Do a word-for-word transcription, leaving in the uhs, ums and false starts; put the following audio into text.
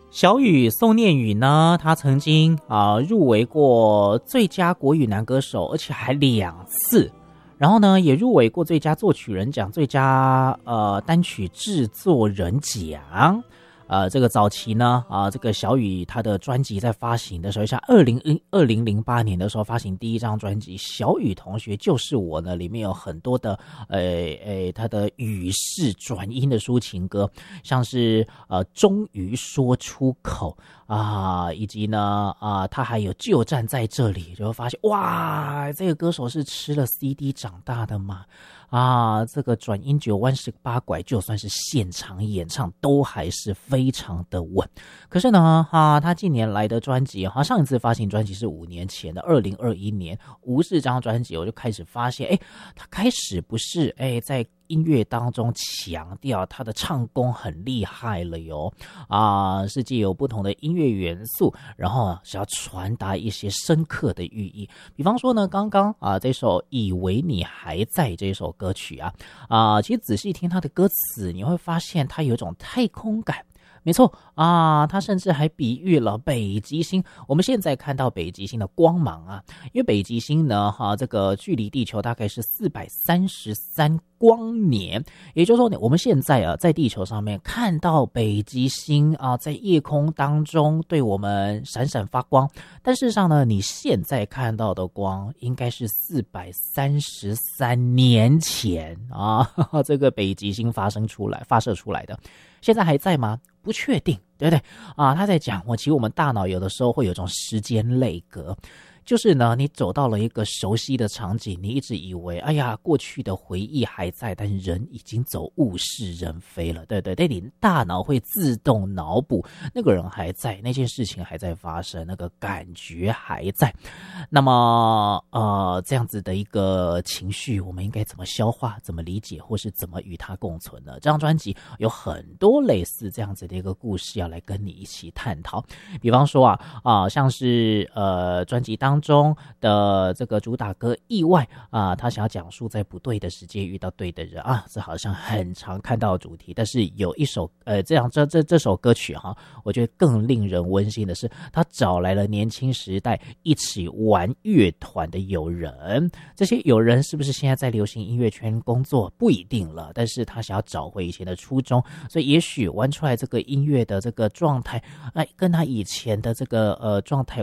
小雨宋念宇呢，他曾经啊、呃、入围过最佳国语男歌手，而且还两次。然后呢，也入围过最佳作曲人奖、最佳呃单曲制作人奖。呃，这个早期呢，啊、呃，这个小雨他的专辑在发行的时候，像二零二零零八年的时候发行第一张专辑《小雨同学就是我》呢，里面有很多的，呃，呃，他的语式转音的抒情歌，像是呃，终于说出口啊，以及呢，啊，他还有就站在这里，就会发现哇，这个歌手是吃了 C D 长大的嘛。啊，这个转音九弯十八拐，就算是现场演唱，都还是非常的稳。可是呢，啊，他近年来的专辑，哈、啊，上一次发行专辑是五年前的二零二一年，无视这张专辑，我就开始发现，哎，他开始不是哎在音乐当中强调他的唱功很厉害了哟，啊，是藉由不同的音乐元素，然后是要传达一些深刻的寓意。比方说呢，刚刚啊这首《以为你还在》这首歌曲啊，啊，其实仔细听他的歌词，你会发现它有一种太空感。没错啊，他甚至还比喻了北极星。我们现在看到北极星的光芒啊，因为北极星呢，哈、啊，这个距离地球大概是四百三十三光年，也就是说，我们现在啊，在地球上面看到北极星啊，在夜空当中对我们闪闪发光。但事实上呢，你现在看到的光，应该是四百三十三年前啊，呵呵这个北极星发生出来、发射出来的。现在还在吗？不确定，对不对啊？他在讲，我其实我们大脑有的时候会有一种时间类隔，就是呢，你走到了一个熟悉的场景，你一直以为，哎呀，过去的回忆还在，但人已经走物是人非了，对对对，你大脑会自动脑补那个人还在，那件事情还在发生，那个感觉还在。那么，呃，这样子的一个情绪，我们应该怎么消化、怎么理解，或是怎么与它共存呢？这张专辑有很多类似这样子的一个故事要来跟你一起探讨。比方说啊，啊，像是呃，专辑当中的这个主打歌《意外》啊，他想要讲述在不对的时间遇到对的人啊，这好像很常看到的主题。但是有一首呃，这样这这这首歌曲哈、啊，我觉得更令人温馨的是，他找来了年轻时代一起玩乐团的友人。这些友人是不是现在在流行音乐圈工作不一定了，但是他想要找回以前的初衷，所以也许玩出来这个音乐的这个状态，哎，跟他以前的这个呃状态